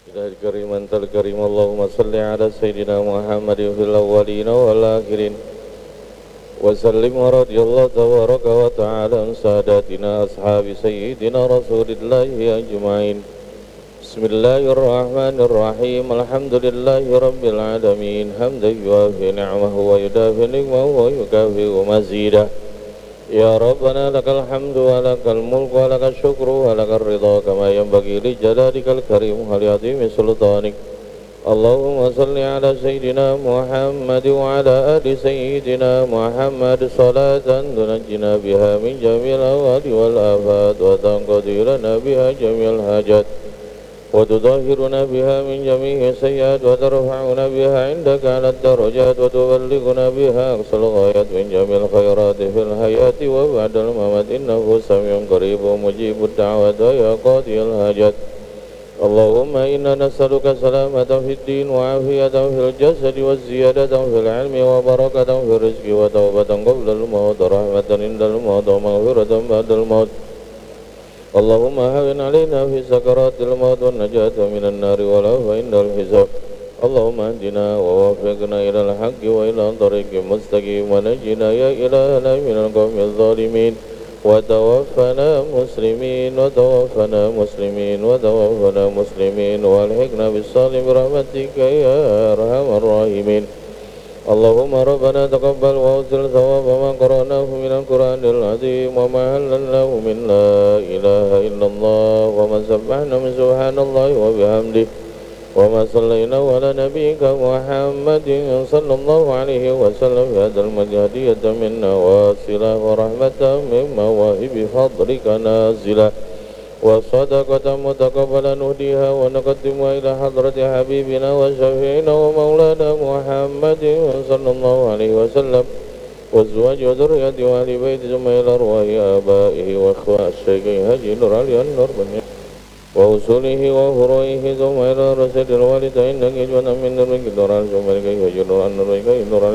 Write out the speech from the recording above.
إله الكريم أنت الكريم اللهم صل على سيدنا محمد في الأولين والآخرين وسلم ورضي الله تبارك وتعالى عن ساداتنا أصحاب سيدنا رسول الله أجمعين. بسم الله الرحمن الرحيم الحمد لله رب العالمين حمدا يوافي نعمه ويدافي نعمه ويكافئ مزيده. يا ربنا لك الحمد ولك الملك ولك الشكر ولك الرضا كما ينبغي لجلالك الكريم ولعظيم سلطانك. اللهم صل على سيدنا محمد وعلى آل سيدنا محمد صلاة تنجينا بها من جميع الأهوال والآفات وتنقضي لنا بها جميع الحاجات وتطهرنا بها من جميع السيئات وترفعنا بها عندك على الدرجات وتبلغنا بها أقصى الغايات من جميع الخيرات في الحياة وبعد الممات إنه سميع قريب مجيب الدعوات يا قاضي الحاجات. اللهم إنا نسألك سلامة في الدين وعافية في الجسد والزيادة في العلم وبركة في الرزق وتوبة قبل الموت ورحمة عند الموت ومغفرة بعد الموت. اللهم هون علينا في سكرات الموت والنجاة من النار والعفو عند الحساب. اللهم اهدنا ووفقنا إلى الحق وإلى طريق مستقيم ونجنا يا إلهنا من القوم الظالمين وتوفنا مسلمين وتوفنا مسلمين وتوفنا مسلمين والحقنا بالصالحين برحمتك يا أرحم الراحمين. اللهم ربنا تقبل وأوصل ثواب ما قرأناه من القرآن العظيم وما هللناه من لا إله إلا الله وما سبحنا من سبحان الله وبحمده وما صلينا على نبيك محمد صلى الله عليه وسلم في هذا المجهدية منا واصلة ورحمة من مواهب فضلك نازلة وصدقة متقبلا نهديها ونقدمها إلى حضرة حبيبنا وشفيعنا ومولانا محمد صلى الله عليه وسلم وازواج وذرية وآل بيت ثم إلى أرواح آبائه وإخوان الشيخين هجي نور علي النور وأصوله وفروعه ثم إلى رسل الوالدين نجد من نورك نور ثم إلى نور النور